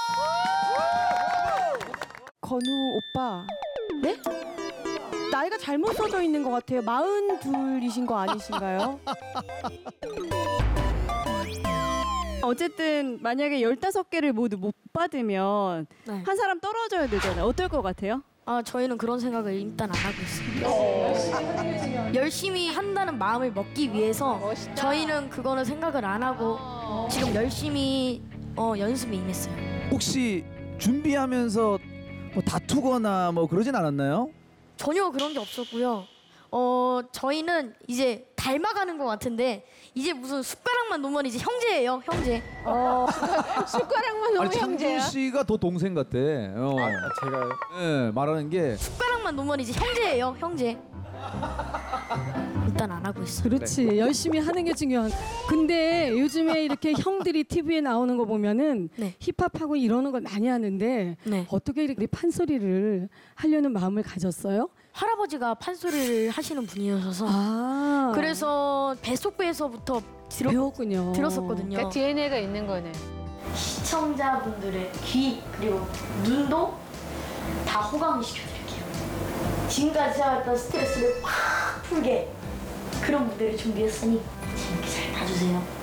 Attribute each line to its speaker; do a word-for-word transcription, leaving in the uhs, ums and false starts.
Speaker 1: 건우 오빠. 네? 나이가 잘못 써져 있는 것 같아요. 마흔둘이신 거 아니신가요? 어쨌든 만약에 열다섯 개를 모두 못 받으면
Speaker 2: 네.
Speaker 1: 한 사람 떨어져야 되잖아요. 어떨 것 같아요?
Speaker 2: 아 저희는 그런 생각을 일단 안 하고 있습니다. 열심히 한다는 마음을 먹기 위해서 저희는 그거는 생각을 안 하고 지금 열심히 어, 연습에 임했어요.
Speaker 3: 혹시 준비하면서 뭐 다투거나 뭐 그러진 않았나요?
Speaker 2: 전혀 그런 게 없었고요. 어 저희는 이제 닮아가는 것 같은데 이제 무슨 숟가락만 놓으면 이제 형제예요, 형제.
Speaker 4: 어, 숟가락만 놓으면
Speaker 3: 아니,
Speaker 4: 형제야.
Speaker 3: 창준 씨가 더 동생 같대. 어.
Speaker 5: 제가요?
Speaker 3: 네, 말하는 게
Speaker 2: 숟가락만 놓으면 이제 형제예요, 형제. 일단 안 하고 있어요.
Speaker 6: 그렇지. 열심히 하는 게 중요한. 근데 요즘에 이렇게 형들이 티비에 나오는 거 보면은
Speaker 2: 네.
Speaker 6: 힙합하고 이러는 걸 많이 하는데
Speaker 2: 네.
Speaker 6: 어떻게 이렇게 판소리를 하려는 마음을 가졌어요?
Speaker 2: 할아버지가 판소리를 하시는 분이셔서
Speaker 6: 아.
Speaker 2: 그래서 뱃속배에서부터 들어,
Speaker 6: 배웠군요.
Speaker 2: 들었었거든요.
Speaker 4: 그러니까 디엔에이가 있는 거네.
Speaker 2: 시청자분들의 귀 그리고 눈도 다 호강시켜드릴게요. 지금까지 쌓았던 스트레스를 팍 풀게 그런 무대를 준비했으니 재밌게 잘 봐주세요.